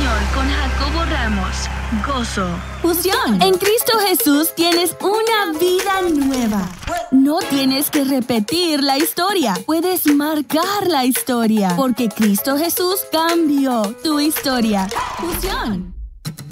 Fusión con Jacobo Ramos. Gozo. Fusión. En Cristo Jesús tienes una vida nueva. No tienes que repetir la historia. Puedes marcar la historia. Porque Cristo Jesús cambió tu historia. Fusión.